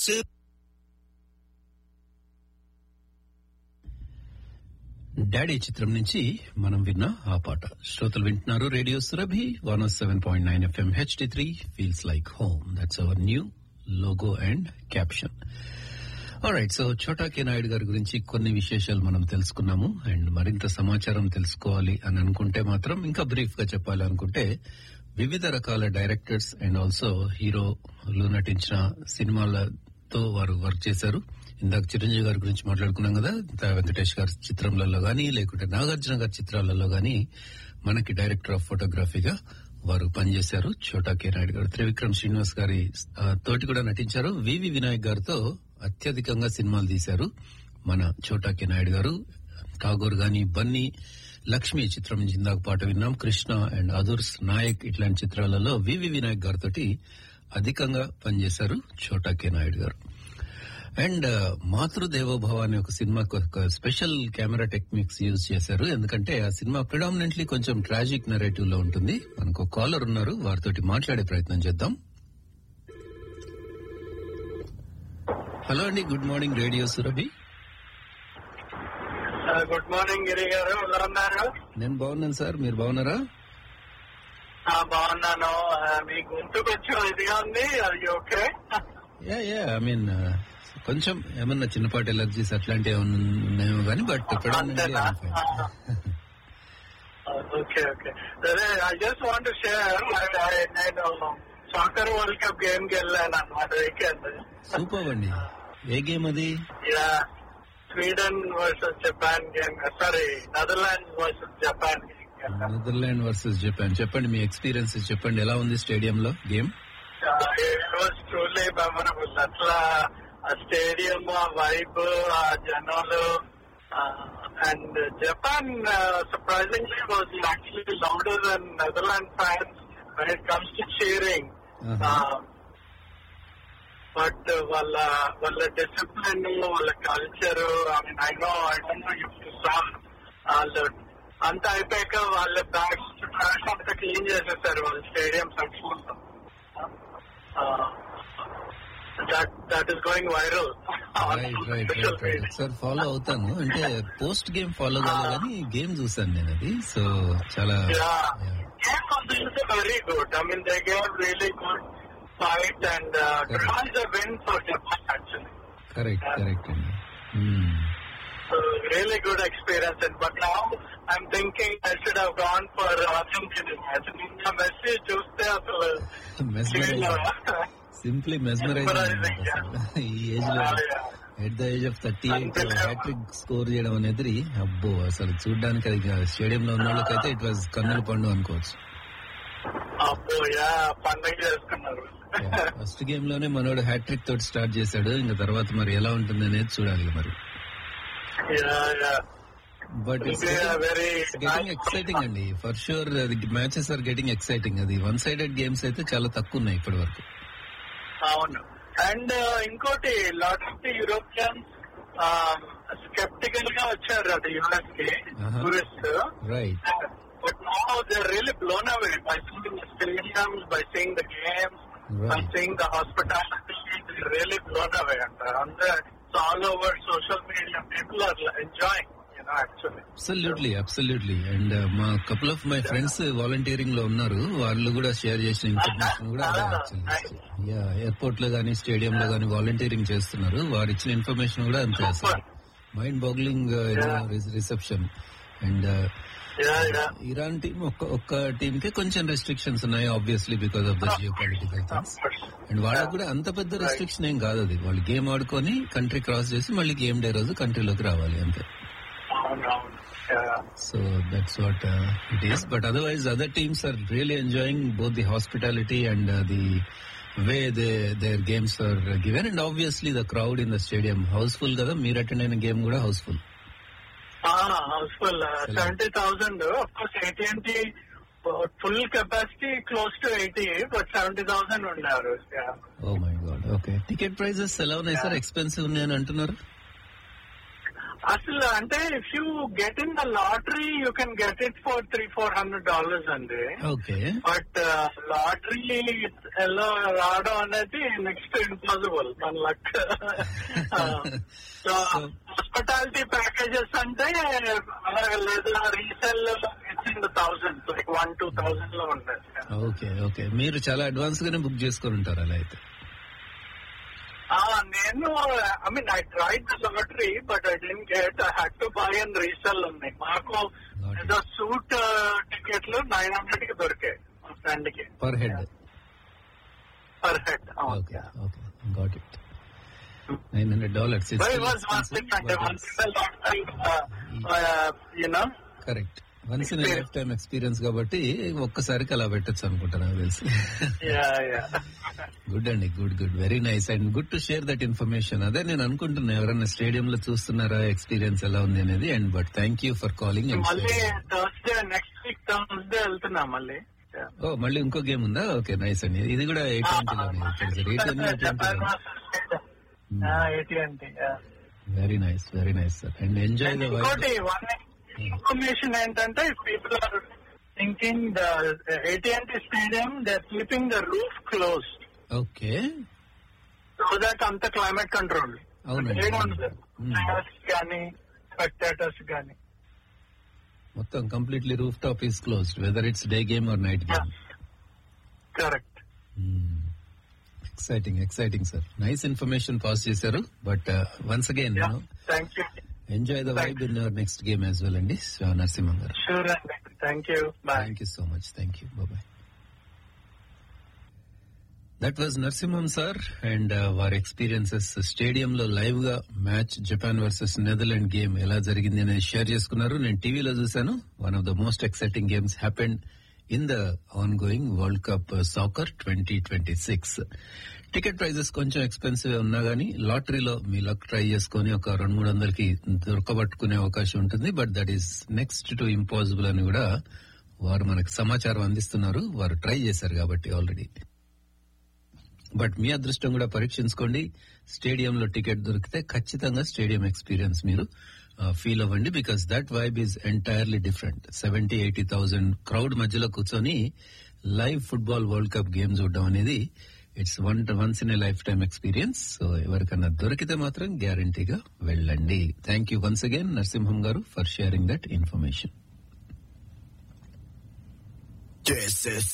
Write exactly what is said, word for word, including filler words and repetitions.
Daddy చిత్రం నుంచి మనం విన్న ఆ పాట. శ్రోతలు వింటున్నారు radio Surabhi one seven point nine FM HD three feels like home. That's our new logo and caption. Alright, so చోటా కే నాయుడు గారి గురించి కొన్ని విశేషాలు మనం తెలుసుకున్నాము. అండ్ మరింత సమాచారం తెలుసుకోవాలి అని అనుకుంటే మాత్రం, ఇంకా బ్రీఫ్ గా చెప్పాలి అనుకుంటే, వివిధ రకాల డైరెక్టర్స్ అండ్ ఆల్సో హీరోలు నటించిన సినిమాలతో వారు వర్క్ చేశారు. ఇందాక చిరంజీవి గారి గురించి మాట్లాడుకున్నాం కదా, వెంకటేష్ గారి చిత్రాలలో గానీ లేకుంటే నాగార్జున గారి చిత్రాలలో గానీ మనకి డైరెక్టర్ ఆఫ్ ఫోటోగ్రఫీగా వారు పనిచేశారు చోటా కే నాయుడు గారు. త్రివిక్రమ్ శ్రీనివాస్ గారి తోటి కూడా నటించారు. వివి వినాయక్ గారితో అత్యధికంగా సినిమాలు తీశారు మన చోటా కే నాయుడు గారు. ఠాగూర్ గాని, బన్నీ, లక్ష్మి చిత్రం నుంచి ఇందాక పాట విన్నాం. కృష్ణ అండ్ అదుర్స్, నాయక్ ఇట్లాంటి చిత్రాలలో వివి వినాయక్ గారితో అధికంగా పనిచేశారు చోటా కే నాయుడు గారు. అండ్ మాతృదేవోభవ అనే ఒక సినిమాకు ఒక స్పెషల్ కెమెరా టెక్నిక్స్ యూజ్ చేశారు. ఎందుకంటే ఆ సినిమా ప్రిడామినెంట్లీ కొంచెం ట్రాజిక్ నెరేటివ్ లో ఉంటుంది. మనకు కాలర్ ఉన్నారు, వారితోటి మాట్లాడే ప్రయత్నం చేద్దాం. హలో అండి, good morning radio Surabhi. Good morning గిరి గారు, ఎలా ఉన్నారు? నేను బాగున్నాను సార్, మీరు బాగున్నారా? బాగున్నాను. మీ గొంతు కొంచెం ఇదిగా ఉంది, అది okay? Yeah yeah I mean కొంచెం ఏమన్నా చిన్నపాటి ఎలర్జీస్ అట్లాంటివి ఉన్నాయేమో కానీ, బట్ ఓకే ఓకే సరే. I just want to share, నేను సాకర్ వరల్డ్ కప్ గేమ్ కి వెళ్ళాను అన్నమాట వీకెండ్. సూపర్ అండి. ఏ గేమ్ అది? Sweden versus Japan game, sorry Netherlands versus Japan game. Netherland versus Japan. చెప్పండి మీ ఎక్స్పీరియన్స్ చెప్పండి, ఎలా ఉంది స్టేడియం లో game? It was truly memorable. అట్లా ఆ స్టేడియం, ఆ వైబ్, ఆ జనాలు. And Japan surprisingly was actually louder than Netherland fans when it comes to cheering. But వాళ్ళ వాళ్ళ డిసిప్లిన్, వాళ్ళ culture, I mean I know I don't know if you saw, వాళ్ళు అంతా అయిపోయాక వాళ్ళ బ్యాగ్స్ ట్రాష్ అంతా క్లీన్ చేసేసారు వాళ్ళ stadium section. That that is going viral. Sir follow అవుతాను, అంటే పోస్ట్ గేమ్ ఫాలో కాదు కానీ గేమ్ చూసాను నేను అది. సో చాలా very good. I mean they gave really good fight and dross the win for Japan actually. Correct correct అండి. Really good experience, but now I'm thinking I should have gone for Argentina match. The message చూస్తే అసలు simply mesmerising. ఈ age లో at the age of thirty eight hat trick score చేయడం అనేది అబ్బో, అసలు చూడడానికి అది స్టేడియం లో ఉన్న వాళ్ళకైతే ఇట్ వాజ్ కన్నుల పండు అనుకోవచ్చు. అబ్బో యా, పండుగ చేసుకున్నారు. ఫస్ట్ గేమ్ లోనే మనోడు హ్యాట్రిక్ తోటి స్టార్ట్ చేశాడు, ఇంకా తర్వాత మరి ఎలా ఉంటుంది అనేది చూడాలి మరి. బట్ ఇట్స్ గెటింగ్ ఎక్సైటింగ్ అండి, for sure. Matches are getting exciting. అది వన్ సైడెడ్ గేమ్స్ అయితే చాలా తక్కువ ఉన్నాయి ఇప్పటి వరకు. అవును. అండ్ ఇంకోటి, lot of the Europeans sceptical గా వచ్చారు అది యుఎస్ కి tourist. Right. But now they're really blown away by seeing the stadiums, by seeing the games, right. by seeing the hospitality. They're really blown away. And it's all over social media. People are enjoying, you know, actually. Absolutely, absolutely. And uh, ma couple of my friends volunteering lo unnaru. Vallu kuda share chesina information kuda ade actually. Yeah, airport lo gaani, stadium lo gaani volunteering chestunnaru. Varu ichina information kuda ante asalu mind boggling uh, you know, reception. And uh, Iran team ఒక్క team కి కొంచెం restrictions ఉన్నాయి, obviously because of the geo political things. And వాళ్ళకి కూడా అంత పెద్ద restriction ఏం కాదు అది. వాళ్ళు గేమ్ ఆడుకొని కంట్రీ క్రాస్ చేసి మళ్ళీ గేమ్ డే రోజు కంట్రీలోకి రావాలి అంతే. So that's what it is. But otherwise other teams are really enjoying both the hospitality and the way they their games are given. And obviously the crowd in the stadium Housefull కదా. మీరు attend అయిన game కూడా Housefull. Housefull seventy thousand. Of course ఏటీఎంటీ full capacity close to eighty, but seventy thousand ఉన్నారు. Oh my God. Okay, ticket prices ఎలా ఉన్నాయి sir? Expensive ఉన్నాయని అంటున్నారు. అసలు అంటే if you get in the lottery you can get it for three four hundred dollars అండి. Okay. But lottery ఎలా రావడం అనేది నెక్స్ట్ ఇంపాసిబుల్ మన లక్. సో హాస్పిటాలిటీ ప్యాకేజెస్ అంటే అలాగే లేదా resell it's in the thousand like one two thousand లో ఉంటుంది. ఓకే ఓకే మీరు చాలా అడ్వాన్స్ గానే బుక్ చేసుకొని ఉంటారు అలా అయితే. నేను I mean I tried the lottery but I didn't get. I had to buy and resell ఉన్నాయి. మాకు ఏదో సూట్ టికెట్లు నైన్ హండ్రెడ్ కి దొరికాయి మా ఫ్రెండ్ కి per head. Per head. Okay okay got it. Nine hundred dollars you know. Correct. Once in life time experience కాబట్టి ఒక్కసారికి అలా పెట్టచ్చు అనుకుంటా నాకు తెలిసి. గుడ్ అండి, good good very nice and good to share that information. అదే నేను అనుకుంటున్నా ఎవరైనా స్టేడియం లో చూస్తున్నారా ఎక్స్పీరియన్స్ ఎలా ఉంది అనేది. And but thank you for calling. మళ్ళీ థర్స్డే నెక్స్ట్ వీక్ థర్స్డే వెళ్తున్నా మళ్ళీ. ఓ మళ్ళీ ఇంకో గేమ్ ఉందా? ఓకే నైస్ అండి. ఇది కూడా very nice very nice sir. And enjoy the vibe. Information ఏంటంటే people are thinking the ఏటీఎన్టీ stadium they are keeping the roof closed. Okay. So that అంత క్లైమేట్ కంట్రోల్ కానీ స్పెక్టేటర్స్ కానీ మొత్తం completely roof top is closed whether it's day game or night game. Correct. Exciting exciting sir. Nice information pass చేశారు. But once again thank you. Enjoy the vibe in your next game as well, Andy. Narasimhan garu. Sure, thank you. Bye. Thank you so much. Thank you. Bye bye. That was Narasimhan sir and our uh, experiences stadium lo live ga match Japan versus Netherlands game ela jarigindi ani share cheskunnaru. Nen T V lo chusanu. One of the most exciting games happened in the ongoing World Cup uh, Soccer twenty twenty-six. Ticket prices కొంచెం expensive ఉన్నా గానీ లాటరీలో మీ luck try చేసుకుని ఒక రెండు మూడు వందలకి దొరకబట్టుకునే అవకాశం ఉంటుంది. But that is next to impossible అని కూడా వారు మనకు సమాచారం అందిస్తున్నారు. వారు ట్రై చేశారు కాబట్టి ఆల్రెడీ. బట్ మీ అదృష్టం కూడా పరీక్షించుకోండి. స్టేడియంలో టికెట్ దొరికితే ఖచ్చితంగా స్టేడియం ఎక్స్పీరియన్స్ మీరు ఫీల్ అవ్వండి. Because that vibe is entirely different. Seventy eighty thousand crowd మధ్యలో కూర్చొని live football world cup game చూడడం అనేది it's one once in a life time experience. So ఎవరికన్నా దొరికితే మాత్రం గ్యారంటీగా వెళ్ళండి. Thank you once again Narasimham గారు ఫర్ షేరింగ్ దట్ ఇన్ఫర్మేషన్.